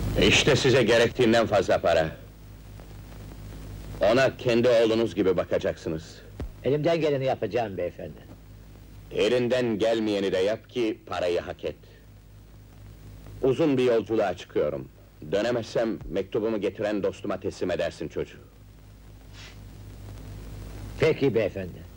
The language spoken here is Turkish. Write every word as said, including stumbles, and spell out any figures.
İşte size gerektiğinden fazla para. Ona kendi oğlunuz gibi bakacaksınız. Elimden geleni yapacağım beyefendi. Elinden gelmeyeni de yap ki parayı hak et. Uzun bir yolculuğa çıkıyorum. Dönemezsem mektubumu getiren dostuma teslim edersin çocuğu. Peki beyefendi.